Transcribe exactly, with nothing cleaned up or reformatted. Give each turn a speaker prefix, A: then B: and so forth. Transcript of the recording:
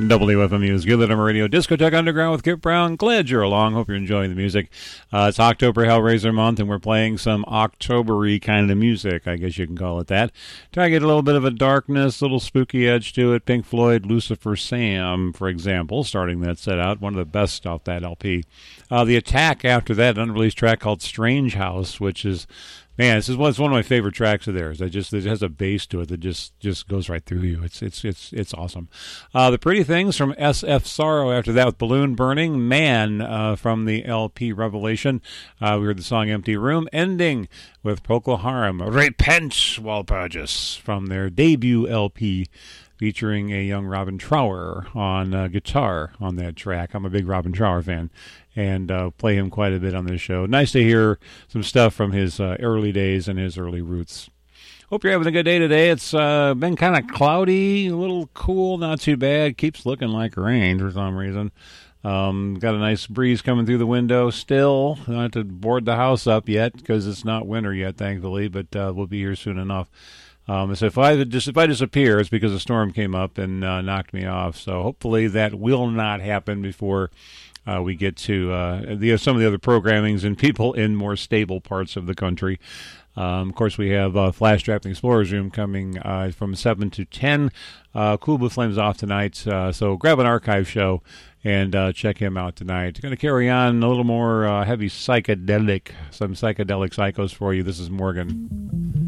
A: W F M U's Good Little Radio Discotheque Underground with Kip Brown. Glad you're along. Hope you're enjoying the music. Uh, it's October Hellraiser month, and we're playing some October-y kind of music, I guess you can call it that. Try to get a little bit of a darkness, a little spooky edge to it. Pink Floyd, Lucifer Sam, for example, starting that set out. One of the best off that L P. Uh, the Attack after that, an unreleased track called Strange House, which is... Man, this is one, it's one of my favorite tracks of theirs. I just it has a bass to it that just, just goes right through you. It's it's it's it's awesome. Uh, the Pretty Things from S F Sorrow after that with Balloon Burning. Man uh, from the L P Revelation. Uh, we heard the song Empty Room. Ending with Procol Harum. Repent, Walpurgis from their debut L P featuring a young Robin Trower on uh, guitar on that track. I'm a big Robin Trower fan and uh, play him quite a bit on this show. Nice to hear some stuff from his uh, early days and his early roots. Hope you're having a good day today. It's uh, been kind of cloudy, a little cool, not too bad. Keeps looking like rain for some reason. Um, got a nice breeze coming through the window still. Not to board the house up yet because it's not winter yet, thankfully, but uh, we'll be here soon enough. Um, so if I just if I disappear, it's because a storm came up and uh, knocked me off. So hopefully that will not happen before uh, we get to uh, the, some of the other programmings and people in more stable parts of the country. Um, of course, we have uh, Flash Draft Explorers Room coming uh, from seven to ten. Uh, Cool Blue Flames off tonight, uh, so grab an archive show and uh, check him out tonight. Going to carry on a little more uh, heavy psychedelic, some psychedelic psychos for you. This is Morgan.